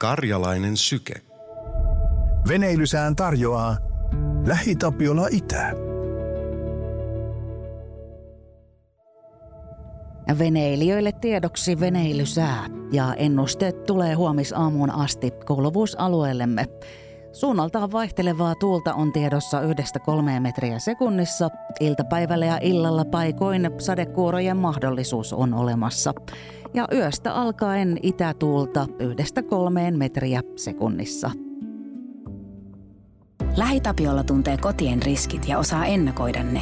Karjalainen syke. Veneilysään tarjoaa LähiTapiola Itä. Veneilijöille tiedoksi veneilysää ja ennusteet tulee huomisaamuun asti kuuluvuusalueellemme. Suunnaltaan vaihtelevaa tuulta on tiedossa 1-3 metriä sekunnissa. Iltapäivällä ja illalla paikoin sadekuurojen mahdollisuus on olemassa. Ja yöstä alkaen itätuulta 1-3 metriä sekunnissa. LähiTapiola tuntee kotien riskit ja osaa ennakoida ne.